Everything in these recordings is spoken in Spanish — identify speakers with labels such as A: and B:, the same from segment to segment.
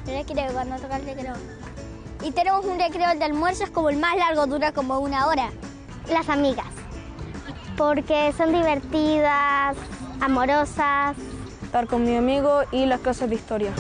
A: recreo, cuando toca el recreo. Y tenemos un recreo de almuerzo, es como el más largo, dura como 1 hora.
B: Las amigas, porque son divertidas, amorosas.
C: Estar con mi amigo y las clases de historia.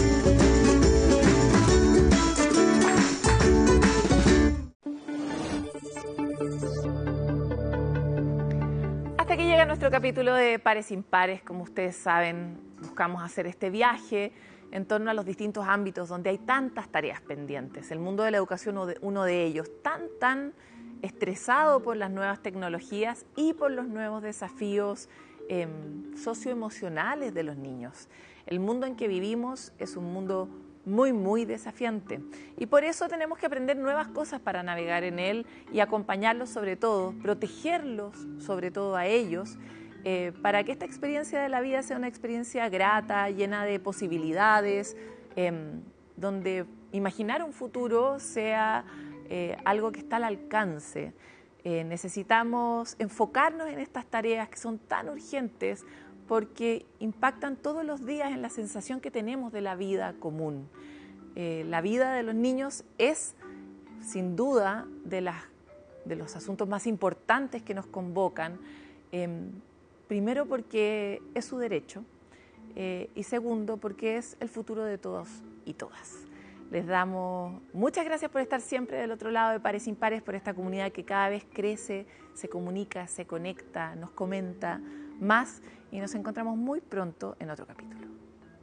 D: Hasta aquí llega nuestro capítulo de Pares Impares. Como ustedes saben, buscamos hacer este viaje en torno a los distintos ámbitos donde hay tantas tareas pendientes. El mundo de la educación, uno de ellos, tan estresado por las nuevas tecnologías y por los nuevos desafíos socioemocionales de los niños. El mundo en que vivimos es un mundo muy desafiante y por eso tenemos que aprender nuevas cosas para navegar en él y acompañarlos sobre todo, protegerlos sobre todo a ellos, para que esta experiencia de la vida sea una experiencia grata, llena de posibilidades, donde imaginar un futuro sea algo que está al alcance. Necesitamos enfocarnos en estas tareas que son tan urgentes porque impactan todos los días en la sensación que tenemos de la vida común. La vida de los niños es, sin duda, de los asuntos más importantes que nos convocan. Primero porque es su derecho y segundo porque es el futuro de todos y todas. Les damos muchas gracias por estar siempre del otro lado de Pares Impares, por esta comunidad que cada vez crece, se comunica, se conecta, nos comenta más y nos encontramos muy pronto en otro capítulo.